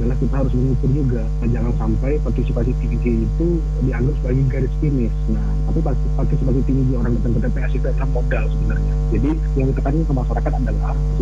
adalah kita harus mengukur juga. Nah, jangan sampai partisipasi tinggi itu dianggap sebagai garis finish. Nah, tapi partisipasi tinggi orang datang ke TPS itu adalah modal sebenarnya. Jadi yang ditekankan ke masyarakat adalah